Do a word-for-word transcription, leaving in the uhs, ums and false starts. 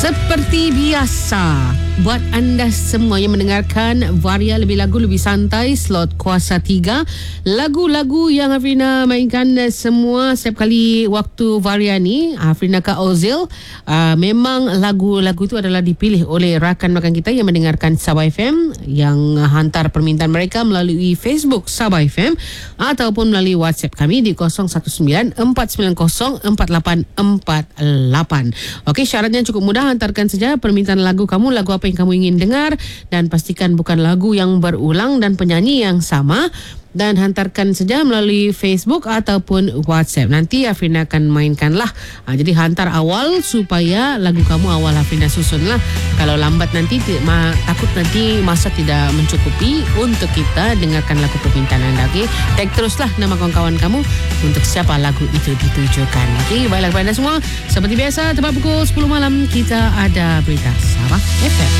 Seperti biasa, buat anda semua yang mendengarkan Varia Lebih Lagu Lebih Santai slot Kuasa tiga, lagu-lagu yang Afrina mainkan semua setiap kali waktu Varia ni, Afrina Kak Ozil, uh, memang lagu-lagu itu adalah dipilih oleh rakan-rakan kita yang mendengarkan Sabah F M, yang hantar permintaan mereka melalui Facebook Sabah F M ataupun melalui WhatsApp kami di kosong satu sembilan empat sembilan kosong empat lapan empat lapan. Okey, syaratnya cukup mudah. Hantarkan saja permintaan lagu kamu, lagu apa yang kamu ingin dengar, dan pastikan bukan lagu yang berulang dan penyanyi yang sama, dan hantarkan saja melalui Facebook ataupun WhatsApp. Nanti Afrina akan mainkanlah. Ha, jadi hantar awal supaya lagu kamu awal Afrina susunlah. Kalau lambat nanti ma, takut nanti masa tidak mencukupi untuk kita dengarkan lagu permintaan anda. Okey, tag teruslah nama kawan-kawan kamu untuk siapa lagu itu ditujukan. Okey, baiklah kepada anda semua. Seperti biasa, tepat pukul sepuluh malam kita ada berita Sabah F M.